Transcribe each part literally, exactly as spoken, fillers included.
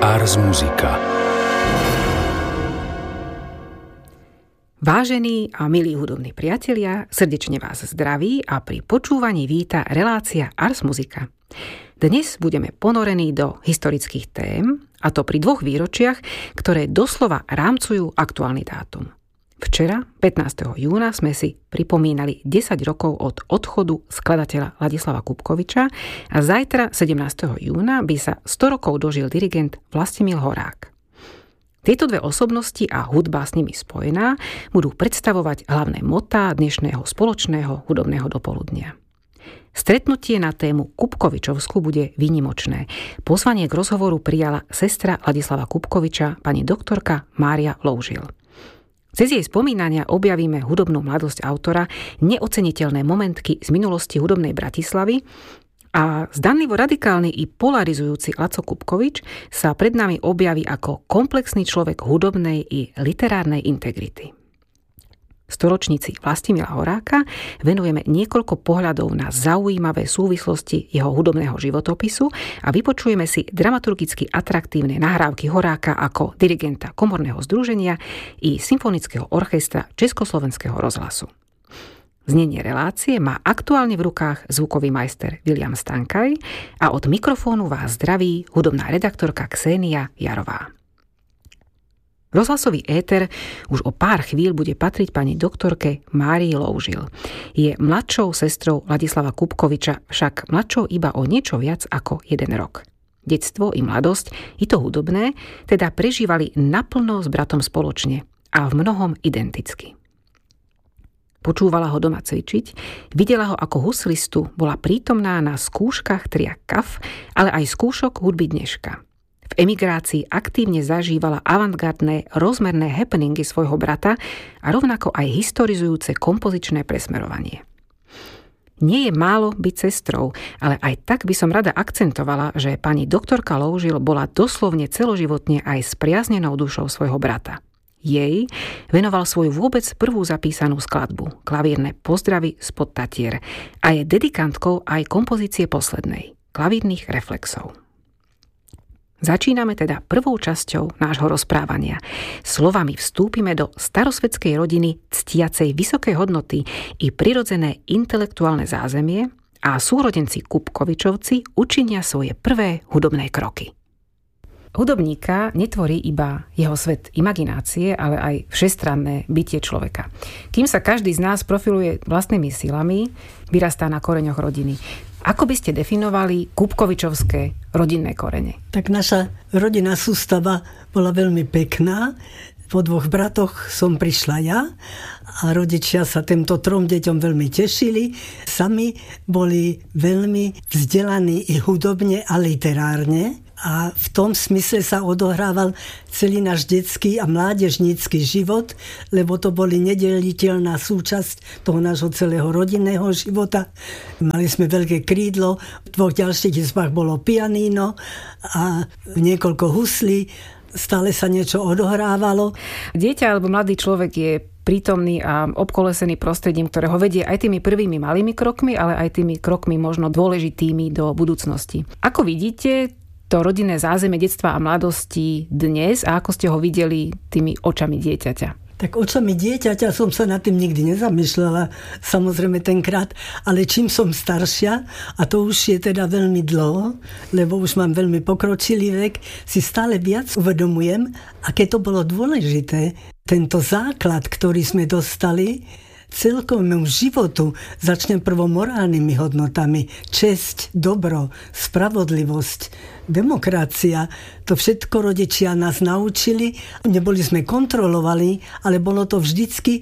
Ars Musica. Vážení a milí hudobní priatelia, srdečne vás zdraví a pri počúvaní víta relácia Ars Musica. Dnes budeme ponorení do historických tém, a to pri dvoch výročiach, ktoré doslova rámcujú aktuálny dátum. Včera, pätnásteho júna, sme si pripomínali desať rokov od odchodu skladateľa Ladislava Kubkoviča a zajtra, sedemnásteho júna, by sa sto rokov dožil dirigent Vlastimil Horák. Tieto dve osobnosti a hudba s nimi spojená budú predstavovať hlavné motá dnešného spoločného hudobného dopoludnia. Stretnutie na tému Kubkovičovsku bude výnimočné. Pozvanie k rozhovoru prijala sestra Ladislava Kubkoviča, pani doktorka Mária Loužil. Cez jej spomínania objavíme hudobnú mladosť autora, neoceniteľné momentky z minulosti hudobnej Bratislavy a zdanlivo radikálny i polarizujúci Laco Kubkovič sa pred nami objaví ako komplexný človek hudobnej i literárnej integrity. Storočnici Vlastimila Horáka venujeme niekoľko pohľadov na zaujímavé súvislosti jeho hudobného životopisu a vypočujeme si dramaturgicky atraktívne nahrávky Horáka ako dirigenta komorného združenia i symfonického orchestra Československého rozhlasu. Znenie relácie má aktuálne v rukách zvukový majster William Stankaj a od mikrofónu vás zdraví hudobná redaktorka Ksenia Jarová. Rozhlasový éter už o pár chvíľ bude patriť pani doktorke Márii Loužil. Je mladšou sestrou Ladislava Kubkoviča, však mladšou iba o niečo viac ako jeden rok. Detstvo i mladosť, i to hudobné, teda prežívali naplno s bratom spoločne a v mnohom identicky. Počúvala ho doma cvičiť, videla ho ako huslistu, bola prítomná na skúškach tria ká á ef, ale aj skúšok hudby dneška. V emigrácii aktívne zažívala avantgardné, rozmerné happeningy svojho brata a rovnako aj historizujúce kompozičné presmerovanie. Nie je málo byť sestrou, ale aj tak by som rada akcentovala, že pani doktorka Loužil bola doslovne celoživotne aj spriaznenou dušou svojho brata. Jej venoval svoju vôbec prvú zapísanú skladbu, Klaviérne pozdravy spod Tatier, a je dedikantkou aj kompozície poslednej, Klavírnych reflexov. Začíname teda prvou časťou nášho rozprávania. Slovami vstúpime do starosvedskej rodiny ctiacej vysoké hodnoty i prirodzené intelektuálne zázemie a súrodenci Kubkovičovci učinia svoje prvé hudobné kroky. Hudobníka netvorí iba jeho svet imaginácie, ale aj všestranné bytie človeka. Kým sa každý z nás profiluje vlastnými silami, vyrastá na koreňoch rodiny. Ako by ste definovali Kubkovičovské rodinné korene? Tak naša rodinná sústava bola veľmi pekná. Po dvoch bratoch som prišla ja a rodičia sa týmto trom deťom veľmi tešili. Sami boli veľmi vzdelaní i hudobne a literárne. A v tom smysle sa odohrával celý náš detský a mládežnícky život, lebo to boli nedeliteľná súčasť toho nášho celého rodinného života. Mali sme veľké krídlo, v dvoch ďalších izbách bolo pianíno a niekoľko huslí, stále sa niečo odohrávalo. Dieťa alebo mladý človek je prítomný a obkolesený prostredím, ktoré ho vedie aj tými prvými malými krokmi, ale aj tými krokmi možno dôležitými do budúcnosti. Ako vidíte to rodinné zázemie detstva a mladosti dnes a ako ste ho videli tými očami dieťaťa? Tak očami dieťaťa som sa nad tým nikdy nezamýšľala, samozrejme tenkrát, ale čím som staršia, a to už je teda veľmi dlho, lebo už mám veľmi pokročilý vek, si stále viac uvedomujem, aké to bolo dôležité. Tento základ, ktorý sme dostali, celkovému životu, začnem prvo morálnymi hodnotami, česť, dobro, spravodlivosť, demokracia, to všetko rodičia nás naučili, neboli sme kontrolovali, ale bolo to vždycky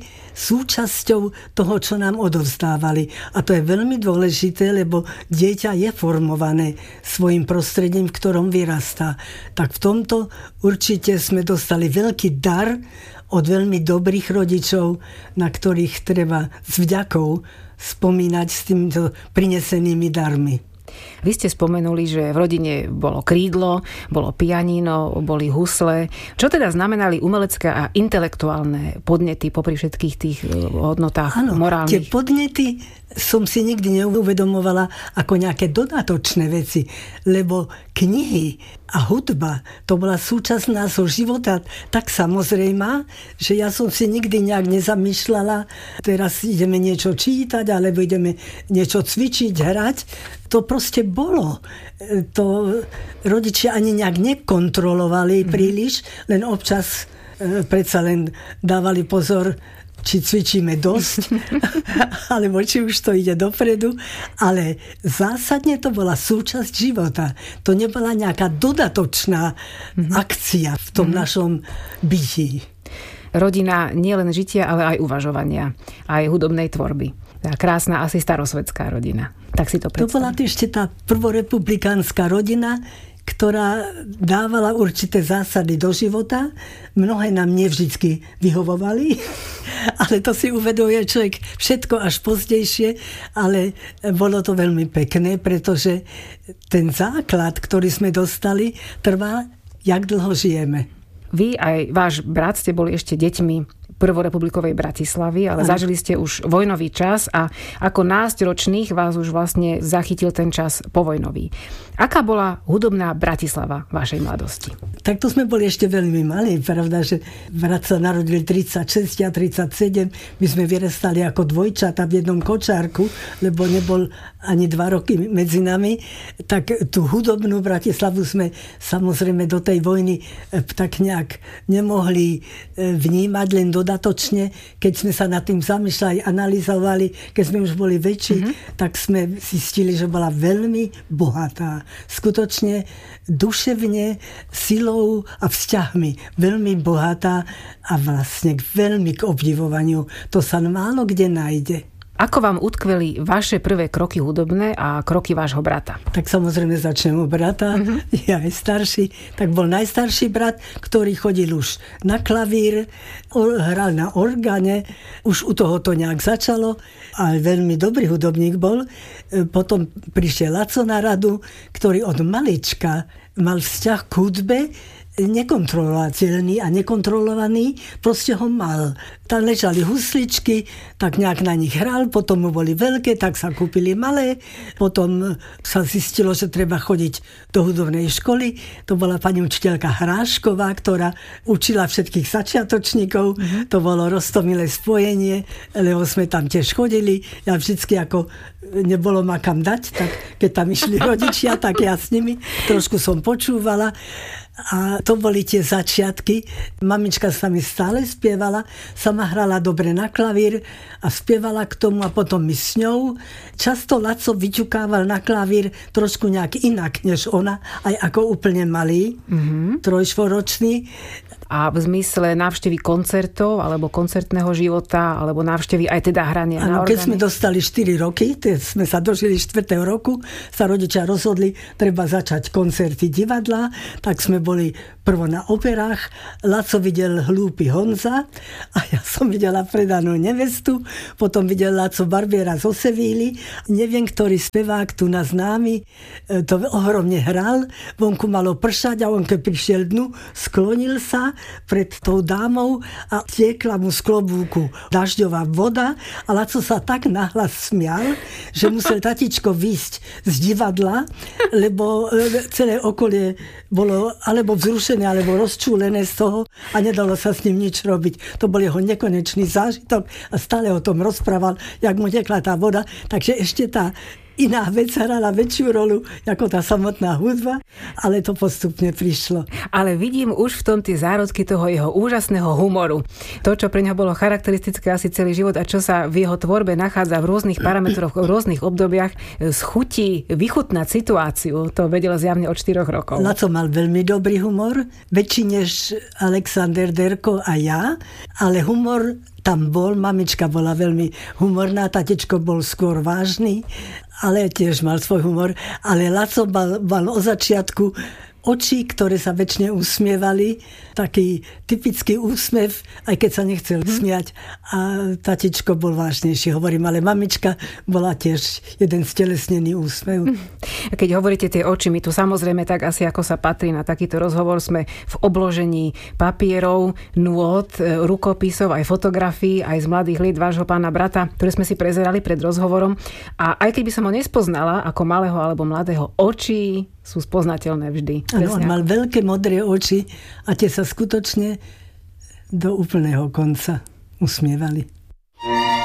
súčasťou toho, čo nám odovzdávali. A to je veľmi dôležité, lebo dieťa je formované svojim prostredím, v ktorom vyrastá. Tak v tomto určite sme dostali veľký dar od veľmi dobrých rodičov, na ktorých treba s vďakou spomínať s týmito prinesenými darmi. Vy ste spomenuli, že v rodine bolo krídlo, bolo pianino, boli husle. Čo teda znamenali umelecké a intelektuálne podnety popri všetkých tých hodnotách Áno, morálnych? Tie podnety som si nikdy neuvedomovala ako nejaké dodatočné veci, lebo knihy a hudba, to bola súčasť nášho života tak samozrejmá, že ja som si nikdy nejak nezamýšľala, teraz ideme niečo čítať, alebo ideme niečo cvičiť, hrať. To proste bolo. To rodičia ani nejak nekontrolovali príliš, len občas e, predsa len dávali pozor, či cvičíme dosť, alebo či už to ide dopredu, ale zásadne to bola súčasť života. To nebola nejaká dodatočná mm-hmm. akcia v tom mm-hmm. našom byti. Rodina nielen žitia, ale aj uvažovania, aj hudobnej tvorby. Tá krásna, asi starosvetská rodina. Tak si to predstav. To bola ešte tá prvorepublikánska rodina, ktorá dávala určité zásady do života. Mnohé nám nevždycky vyhovovali, ale to si uvedomuje človek všetko až pozdejšie, ale bolo to veľmi pekné, pretože ten základ, ktorý sme dostali, trvá, jak dlho žijeme. Vy aj váš brat ste boli ešte deťmi prvorepublikovej Bratislavy, ale ano. Zažili ste už vojnový čas a ako násťročných vás už vlastne zachytil ten čas povojnový. Aká bola hudobná Bratislava vašej mladosti? Tak to sme boli ešte veľmi malí. Pravda, že brat sa narodil tridsaťšesť a tridsaťsedem. My sme vyrastali ako dvojčata v jednom kočárku, lebo nebol ani dva roky medzi nami. Tak tú hudobnú Bratislavu sme samozrejme do tej vojny tak nejak nemohli vnímať, len dodatočne. Keď sme sa nad tým zamýšľali, analyzovali, keď sme už boli väčší, mm-hmm. tak sme zistili, že bola veľmi bohatá. Skutočne duševne, silou a vzťahmi veľmi bohatá a vlastne veľmi k obdivovaniu. To sa málo kde nájde. Ako vám utkveli vaše prvé kroky hudobné a kroky vášho brata? Tak samozrejme začnem u brata. Mm-hmm. Ja aj starší. Tak bol najstarší brat, ktorý chodil už na klavír, hral na orgáne. Už u toho to nejak začalo. A veľmi dobrý hudobník bol. Potom prišiel Laco na radu, ktorý od malička mal vzťah k hudbe, nekontrolovateľný a nekontrolovaný, proste ho mal. Tam ležali husličky, tak nejak na nich hral, potom mu boli veľké, tak sa kúpili malé, potom sa zistilo, že treba chodiť do hudobnej školy. To bola pani učiteľka Hrášková, ktorá učila všetkých začiatočníkov. Mm-hmm. To bolo roztomilé spojenie, lebo sme tam tiež chodili. Ja vždycky ako nebolo ma kam dať, tak keď tam išli rodičia, tak ja s nimi trošku som počúvala. A to boli tie začiatky. Mamička sa mi stále spievala, sama hrala dobre na klavír a spievala k tomu a potom mi s ňou. Často Laco vyťukával na klavír trošku nejak inak než ona, aj ako úplne malý, mm-hmm. trojštvoročný. A v zmysle návštevy koncertov alebo koncertného života alebo návštevy aj teda hrania ano, na orgány? Keď sme dostali štyri roky, sme sa dožili štvrtého roku, sa rodičia rozhodli, treba začať koncerty divadla, tak sme boli prvo na operách. Laco videl Hlúpy Honza a ja som videla Predanú nevestu, potom videl Laco Barbiera zo Sevíly. Neviem, ktorý spevák tu nás známy, to ohromne hral, vonku malo pršať a on keď prišiel dnu, sklonil sa pred tou dámou a tiekla mu z klobúku dažďová voda a Laco sa tak nahlas smial, že musel tatičko výjsť z divadla, lebo celé okolie bolo alebo vzrušené, alebo rozčúlené z toho a nedalo sa s ním nič robiť. To bol jeho nekonečný zážitok a stále o tom rozprával, jak mu tekla tá voda. Takže ešte tá iná vec hrala väčšiu rolu ako tá samotná hudba, ale to postupne prišlo. Ale vidím už v tom tie zárodky toho jeho úžasného humoru. To, čo pre neho bolo charakteristické asi celý život a čo sa v jeho tvorbe nachádza v rôznych parametroch, v rôznych obdobiach, z chutí vychutnať situáciu, to vedel zjavne od štyroch rokov. Laco mal veľmi dobrý humor, väčší než Alexander Derko a ja, ale humor tam bol, mamička bola veľmi humorná, tatečko bol skôr vážny, ale tiež mal svoj humor. Ale Laco mal, mal o začiatku oči, ktoré sa väčšine usmievali, taký typický úsmev, aj keď sa nechcel hmm. smiať. A tatičko bol vážnejší, hovorím, ale mamička bola tiež jeden stelesnený úsmev. A keď hovoríte tie oči, my tu samozrejme tak asi ako sa patrí na takýto rozhovor, sme v obložení papierov, nôd, rukopisov, aj fotografií, aj z mladých liet vášho pána brata, ktoré sme si prezerali pred rozhovorom. A aj keď by som ho nespoznala ako malého alebo mladého, oči, sú spoznateľné vždy. Áno, on mal veľké modré oči a tie sa skutočne do úplného konca usmievali.